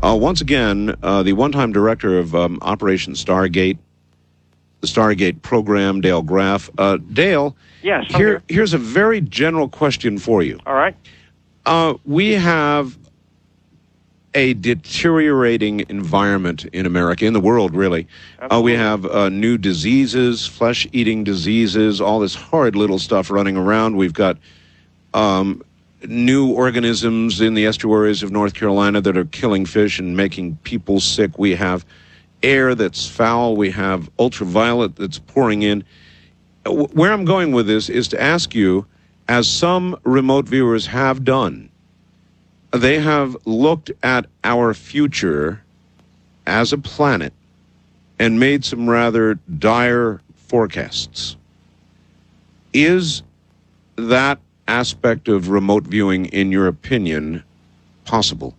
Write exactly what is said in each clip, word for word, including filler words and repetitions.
Uh, once again, uh, the one-time director of um, Operation Stargate, the Stargate program, Dale Graff. Uh, Dale, yes, I'm here, here. here's a very general question for you. All right. Uh, we have a deteriorating environment in America, in the world, really. Uh, we have uh, new diseases, flesh-eating diseases, all this horrid little stuff running around. We've got um, new organisms in the estuaries of North Carolina that are killing fish and making people sick. We have air that's foul. We have ultraviolet that's pouring in. Where I'm going with this is to ask you, as some remote viewers have done, they have looked at our future as a planet and made some rather dire forecasts. Is that aspect of remote viewing, in your opinion, possible?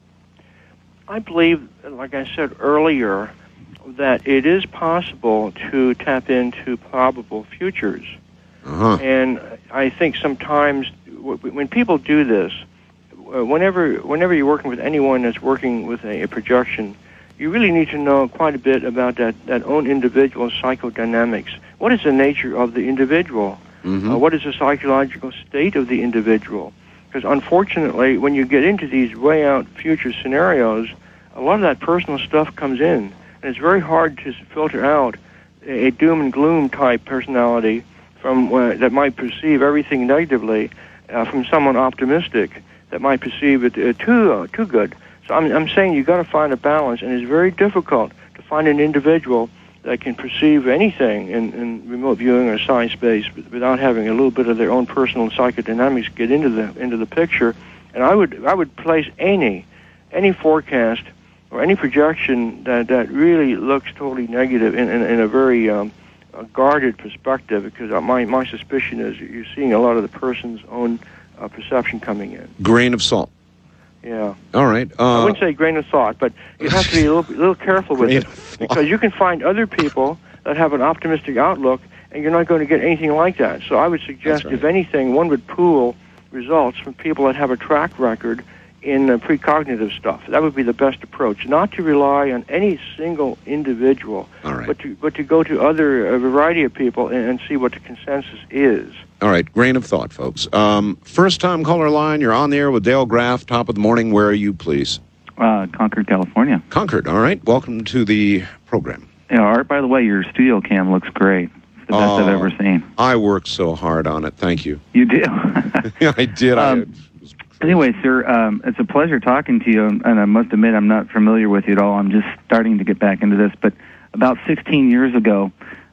I believe, like I said earlier, that it is possible to tap into probable futures. Uh-huh. And I think sometimes when people do this, whenever whenever you're working with anyone that's working with a, a projection, you really need to know quite a bit about that, that own individual psychodynamics. What is the nature of the individual? Mm-hmm. Uh, what is the psychological state of the individual? Because unfortunately, when you get into these way out future scenarios, a lot of that personal stuff comes in. And it's very hard to filter out a, a doom and gloom type personality from uh, that might perceive everything negatively uh, from someone optimistic that might perceive it uh, too uh, too good. So I'm I'm saying you got to find a balance, and it's very difficult to find an individual that can perceive anything in, in remote viewing or science-based without having a little bit of their own personal psychodynamics get into the into the picture. And I would I would place any any forecast or any projection that, that really looks totally negative in, in, in a very um, a guarded perspective, because my, my suspicion is you're seeing a lot of the person's own uh, perception coming in. Grain of salt. Yeah. All right. Uh, I wouldn't say grain of thought, but you have to be a little, a little careful with it, because you can find other people that have an optimistic outlook, and you're not going to get anything like that. So I would suggest, right. if anything, one would pool results from people that have a track record in uh, precognitive stuff. That would be the best approach, not to rely on any single individual, All right. but to but to go to other a variety of people and, and see what the consensus is. All right, grain of thought, folks. Um, first-time caller line, you're on the air with Dale Graff, top of the morning. Where are you, please? Uh, Concord, California. Concord, all right. Welcome to the program. Yeah, Art, by the way, your studio cam looks great. It's the best oh, I've ever seen. I worked so hard on it. Thank you. You do? Yeah, I did. Um, I, anyway, sir, um, it's a pleasure talking to you, and I must admit I'm not familiar with you at all. I'm just starting to get back into this. But about sixteen years ago,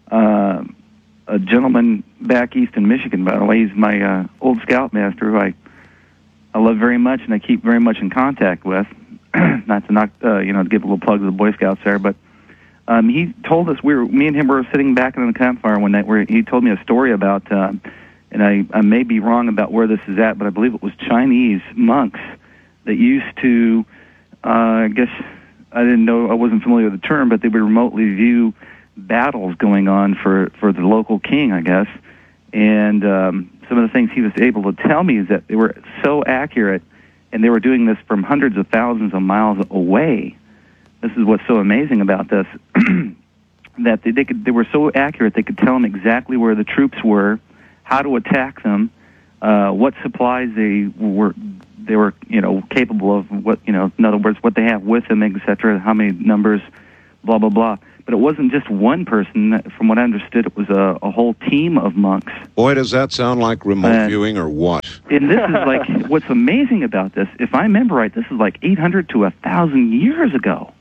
uh, a gentleman back east in Michigan, by the way, he's my uh, old scoutmaster, who I I love very much and I keep very much in contact with. Not to knock, uh, you know, to give a little plug to the Boy Scouts there, but um, he told us, we were, me and him were sitting back in the campfire one night where he told me a story about, uh, and I, I may be wrong about where this is at, but I believe it was Chinese monks that used to, uh, I guess, I didn't know, I wasn't familiar with the term, but they would remotely view battles going on for, for the local king, I guess. And um, some of the things he was able to tell me is that they were so accurate, and they were doing this from hundreds of thousands of miles away. This is what's so amazing about this, that they, they could they were so accurate they could tell them exactly where the troops were, how to attack them, uh, what supplies they were they were you know capable of, what you know in other words what they have with them, et cetera, how many numbers, blah blah blah. But it wasn't just one person. From what I understood, it was a, a whole team of monks. boy, does that sound like remote Uh, viewing or what? And this is like, what's amazing about this, if I remember right, this is like eight hundred to one thousand years ago.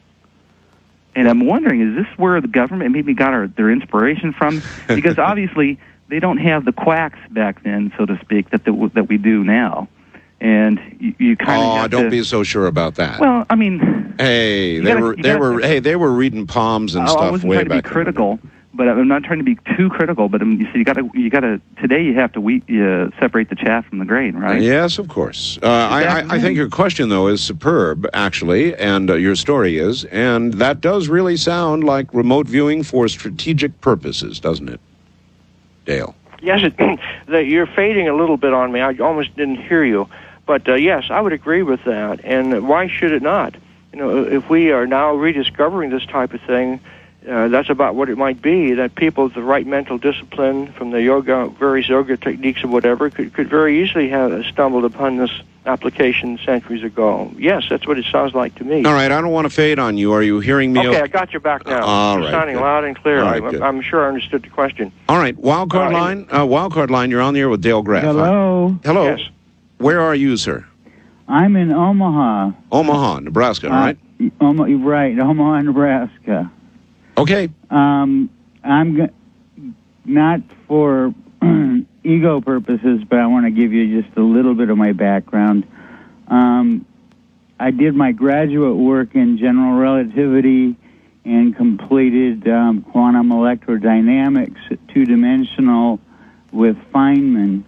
And I'm wondering, is this where the government maybe got our, their inspiration from? Because obviously they don't have the quacks back then, so to speak, that the, that we do now. And you, you kind of Oh, have don't to, be so sure about that. Well, I mean, hey, you they gotta- were you they gotta- were hey they were reading palms and I, stuff I wasn't way trying to be back then. critical, but I'm not trying to be too critical. But um, you see, you got to, you got to. Today, you have to we, uh, separate the chaff from the grain, right? Yes, of course. Uh, I, I, I think your question, though, is superb, actually, and uh, your story is, and that does really sound like remote viewing for strategic purposes, doesn't it, Dale? Yes, it, that you're fading a little bit on me. I almost didn't hear you. But, uh, yes, I would agree with that. And why should it not? You know, if we are now rediscovering this type of thing, uh, that's about what it might be, that people with the right mental discipline from the yoga, various yoga techniques or whatever, could, could very easily have stumbled upon this application centuries ago. Yes, that's what it sounds like to me. All right, I don't want to fade on you. Are you hearing me? Okay, okay? I got you back now. All You're right, sounding good. loud and clear. All right, I'm, good. I'm sure I understood the question. All right, wildcard Uh, line. Uh, wildcard line. You're on the air with Dale Graff. Hello. Hello. Yes. Where are you, sir? I'm in Omaha. Omaha, Nebraska. All right. Uh, Oma- right, Omaha, Nebraska. Okay. Um, I'm g- not for ego purposes, but I want to give you just a little bit of my background. Um, I did my graduate work in general relativity and completed um, quantum electrodynamics, two-dimensional, with Feynman.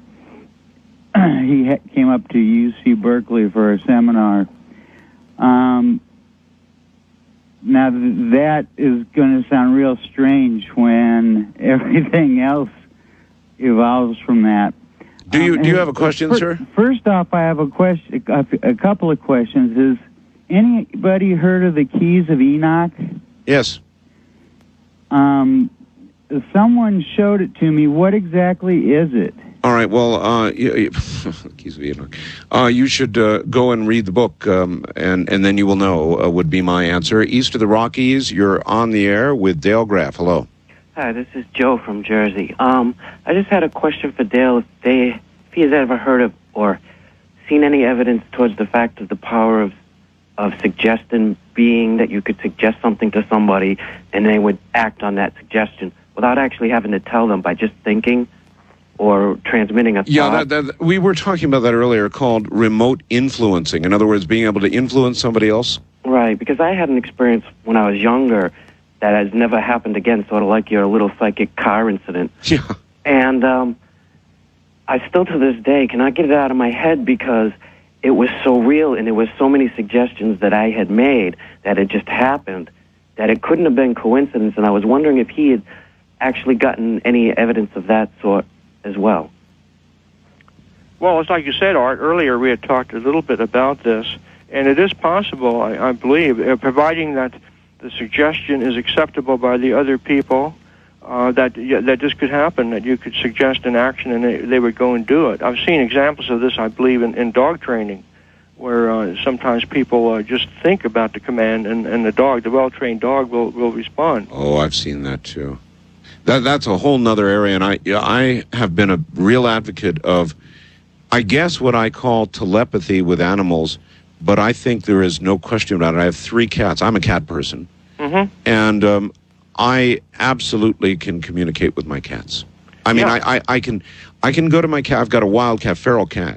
He ha- came up to U C Berkeley for a seminar. Um, now, th- that is going to sound real strange when everything else evolves from that. Do you Um, do you and have a question, fir- sir? First off, I have a question, a, a couple of questions. Is anybody heard of the Keys of Enoch? Yes. Um, someone showed it to me. What exactly is it? All right. Well, uh, you, you, Keys of Enoch. Uh, you should uh, go and read the book, um, and and then you will know. Uh, would be my answer. East of the Rockies, you're on the air with Dale Graff. Hello. Hi, this is Joe from Jersey. Um, I just had a question for Dale. If they, if he has ever heard of or seen any evidence towards the fact of the power of of suggestion being that you could suggest something to somebody and they would act on that suggestion without actually having to tell them, by just thinking or transmitting a Yeah, thought. that, that, we were talking about that earlier, called remote influencing. In other words, being able to influence somebody else. Right, because I had an experience when I was younger that has never happened again, sort of like your little psychic car incident. Yeah. And um, I still to this day cannot get it out of my head because it was so real and there was so many suggestions that I had made that it just happened, that it couldn't have been coincidence. And I was wondering if he had actually gotten any evidence of that sort as well. Well, it's like you said, Art, earlier we had talked a little bit about this, and it is possible, I, I believe, uh, providing that the suggestion is acceptable by the other people, uh, that yeah, that this could happen, that you could suggest an action and they, they would go and do it. I've seen examples of this, I believe, in, in dog training, where uh, sometimes people uh, just think about the command and, and the dog, the well-trained dog, will, will respond. Oh, I've seen that too. That that's a whole nother area, and I I have been a real advocate of, I guess, what I call telepathy with animals, but I think there is no question about it. I have three cats. I'm a cat person, Mm-hmm. and um, I absolutely can communicate with my cats. I mean, Yeah. I, I, I can I can go to my cat. I've got a wild cat, feral cat,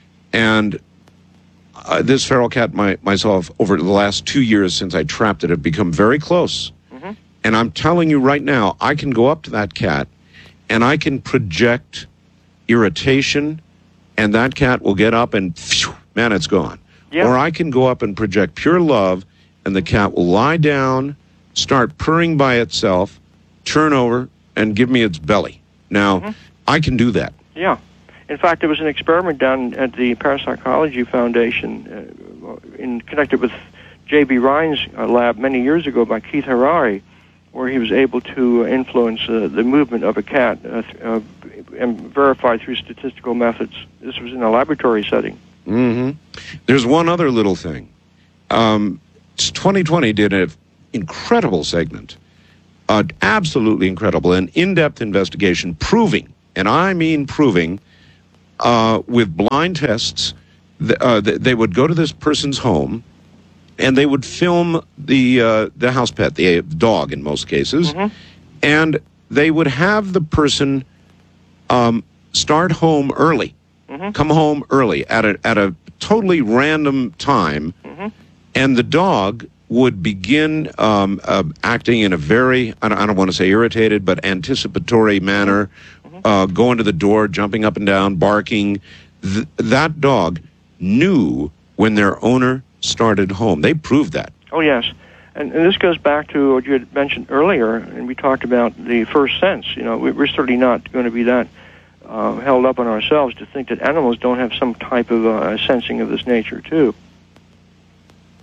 and uh, this feral cat, my, myself, over the last two years since I trapped it, have become very close. Mm-hmm. And I'm telling you right now, I can go up to that cat, and I can project irritation, and that cat will get up and, phew, man, it's gone. Yeah. Or I can go up and project pure love, and the cat will lie down, start purring by itself, turn over, and give me its belly. Now, Mm-hmm. I can do that. Yeah. In fact, there was an experiment done at the Parapsychology Foundation uh, in connected with J B Ryan's uh, lab many years ago by Keith Harari, where he was able to influence uh, the movement of a cat uh, th- uh, and verify through statistical methods. This was in a laboratory setting. hmm There's one other little thing. Um, twenty twenty did an incredible segment, uh, absolutely incredible, an in-depth investigation proving, and I mean proving, uh, with blind tests, th- uh, th- they would go to this person's home, and they would film the uh, the house pet, the dog in most cases, Mhm. and they would have the person um, start home early, Mhm. come home early at a at a totally random time, Mhm. and the dog would begin um, uh, acting in a very, I don't, I don't want to say irritated, but anticipatory manner, uh, going to the door, jumping up and down, barking. Th- that dog knew when their owner started home. They proved that. Oh, yes. And, and this goes back to what you had mentioned earlier, and we talked about the first sense. You know, we, we're certainly not going to be that uh, held up on ourselves to think that animals don't have some type of uh, sensing of this nature, too.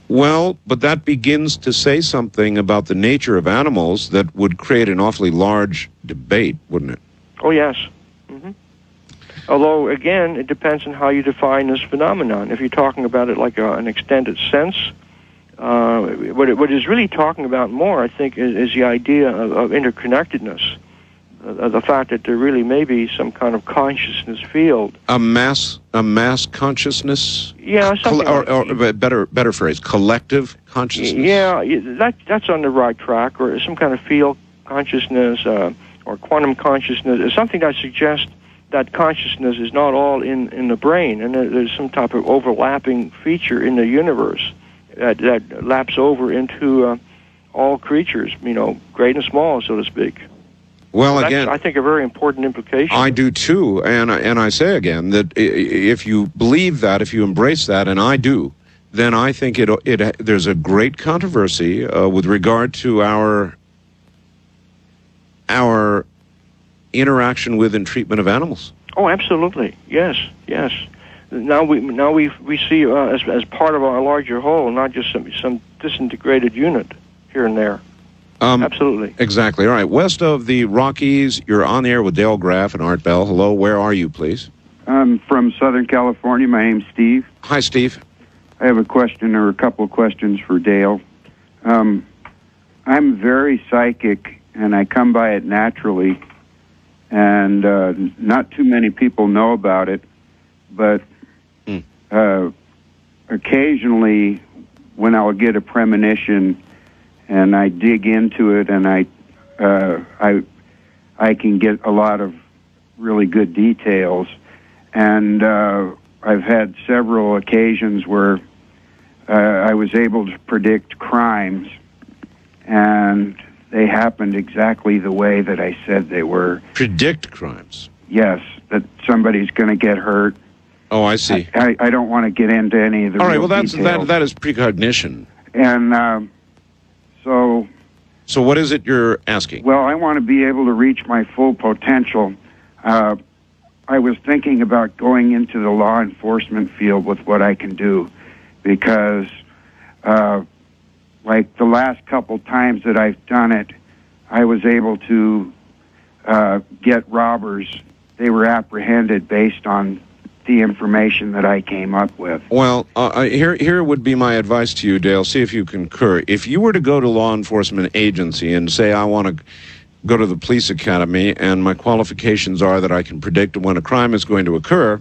Well, but that begins to say something about the nature of animals that would create an awfully large debate, wouldn't it? Oh, yes. hmm Although, again, it depends on how you define this phenomenon. If you're talking about it like a, an extended sense, uh, what, it, what it's really talking about more, I think, is, is the idea of, of interconnectedness. Uh, the fact that there really may be some kind of consciousness field. A mass, a mass consciousness? Yeah, something Coll- like or, or better, better phrase, collective consciousness? Yeah, that, that's on the right track, or some kind of field consciousness, uh, or quantum consciousness, is something that suggests that consciousness is not all in, in the brain, and there's some type of overlapping feature in the universe that, that laps over into uh, all creatures, you know, great and small, so to speak. Well, That's, again, I think a very important implication. I do too, and I- and I say again that i- if you believe that, if you embrace that, and I do, then I think it it there's a great controversy uh, with regard to our our interaction with and treatment of animals. Oh, absolutely. Yes, yes. Now we now we we see uh, as as part of our larger whole, not just some some disintegrated unit here and there. Um, Absolutely. Exactly. All right. West of the Rockies, you're on the air with Dale Graff and Art Bell. Hello. Where are you, please? I'm from Southern California. My name's Steve. Hi, Steve. I have a question or a couple of questions for Dale. Um, I'm very psychic, and I come by it naturally, and uh, not too many people know about it, but Mm. uh, occasionally when I'll get a premonition and I dig into it, and I, uh, I, I can get a lot of really good details. And uh, I've had several occasions where uh, I was able to predict crimes, and they happened exactly the way that I said they were. Predict crimes. Yes, that somebody's going to get hurt. Oh, I see. I, I don't want to get into any of the All right. real Well, that's details. that. That is precognition. And um, so, So, what is it you're asking? well, I want to be able to reach my full potential. Uh, I was thinking about going into the law enforcement field with what I can do, because, uh, like the last couple times that I've done it, I was able to uh, get robbers. They were apprehended based on the information that I came up with. Well, uh, here here would be my advice to you, Dale. See if you concur. If you were to go to law enforcement agency and say, I want to go to the police academy, and my qualifications are that I can predict when a crime is going to occur,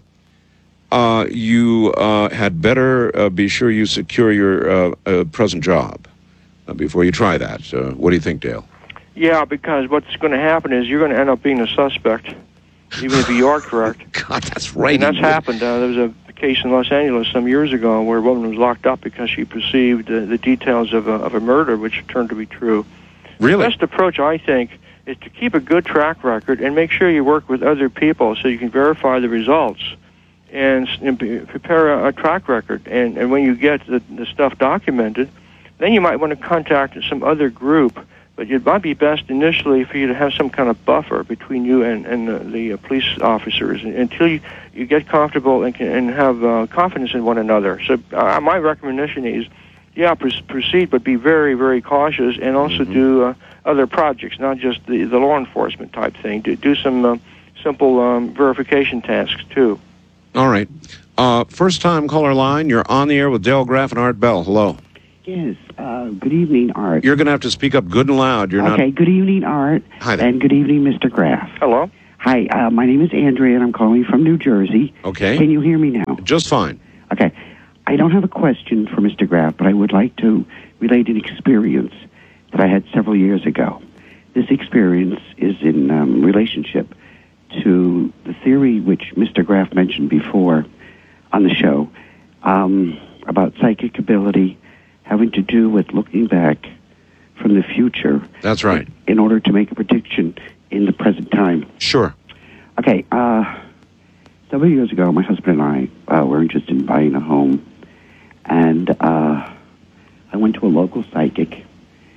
uh, you uh, had better uh, be sure you secure your uh, uh, present job uh, before you try that. Uh, what do you think, Dale? Yeah, because what's going to happen is you're going to end up being a suspect, even if you are correct. God, that's right. And that's happened. Uh, there was a case in Los Angeles some years ago where a woman was locked up because she perceived uh, the details of a, of a murder, which turned to be true. Really? The best approach, I think, is to keep a good track record and make sure you work with other people so you can verify the results and, and prepare a, a track record. And, and when you get the, the stuff documented, then you might want to contact some other group. But it might be best initially for you to have some kind of buffer between you and, and uh, the uh, police officers until you, you get comfortable and can and have uh, confidence in one another. So uh, my recommendation is, yeah, pr- proceed, but be very, very cautious, and also Mm-hmm. do uh, other projects, not just the, the law enforcement type thing. Do, do some uh, simple um, verification tasks, too. All right. Uh, first time caller line, you're on the air with Dale Graff and Art Bell. Hello. Yes. Uh, good evening, Art. You're going to have to speak up good and loud. You're okay. not... Good evening, Art. Hi there. And good evening, Mister Graff. Hello. Hi. Uh, my name is Andrea, and I'm calling from New Jersey. Okay. Can you hear me now? Just fine. Okay. I don't have a question for Mister Graff, but I would like to relate an experience that I had several years ago. This experience is in um, relationship to the theory which Mister Graff mentioned before on the show um, about psychic ability having to do with looking back from the future. That's right. In order to make a prediction in the present time. Sure. Okay. Uh, several years ago, my husband and I uh, were interested in buying a home, and uh, I went to a local psychic.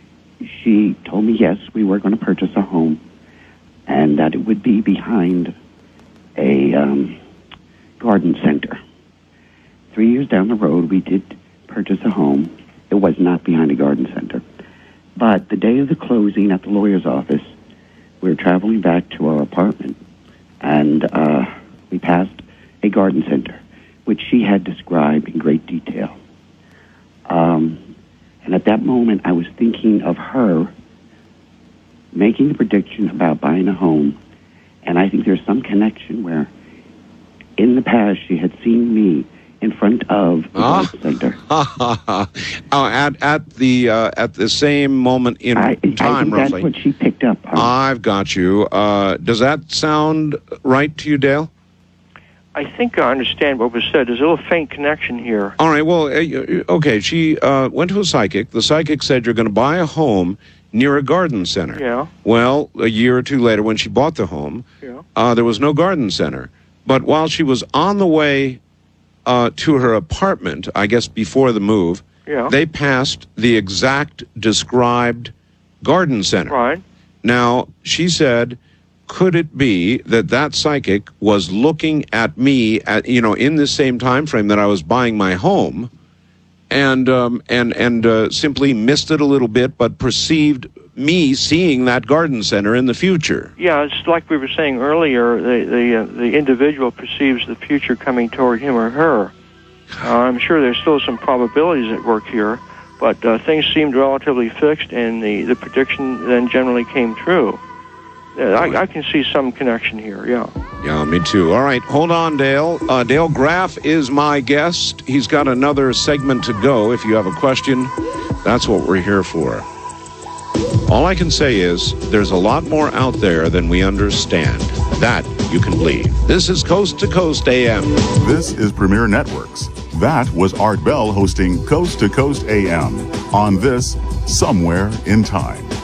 She told me, yes, we were going to purchase a home, and that it would be behind a um, garden center. Three years down the road, we did purchase a home, was not behind a garden center. But the day of the closing at the lawyer's office, we were traveling back to our apartment, and uh, we passed a garden center, which she had described in great detail. Um, and at that moment, I was thinking of her making the prediction about buying a home, and I think there's some connection where in the past she had seen me in front of the ah. garden center. oh, at at the uh, at the same moment in I, time, I think roughly. that's what she picked up on. I've got you. Uh, does that sound right to you, Dale? I think I understand what was said. There's a little faint connection here. All right. Well, uh, okay. She uh, went to a psychic. The psychic said you're going to buy a home near a garden center. Yeah. Well, a year or two later, when she bought the home, Yeah. uh, there was no garden center. But while she was on the way uh, to her apartment, I guess before the move, Yeah. they passed the exact described garden center. Right. Now, she said, could it be that that psychic was looking at me at, you know, in the same time frame that I was buying my home, and um, and and uh, simply missed it a little bit, but perceived me seeing that garden center in the future? Yeah, it's like we were saying earlier. The the uh, the individual perceives the future coming toward him or her. Uh, I'm sure there's still some probabilities at work here, but uh, things seemed relatively fixed, and the, the prediction then generally came true. Yeah, I, I can see some connection here, yeah. Yeah, me too. All right, hold on, Dale. Uh, Dale Graff is my guest. He's got another segment to go. If you have a question, that's what we're here for. All I can say is there's a lot more out there than we understand. That you can believe. This is Coast to Coast A M. This is Premier Networks. That was Art Bell hosting Coast to Coast A M on this Somewhere in Time.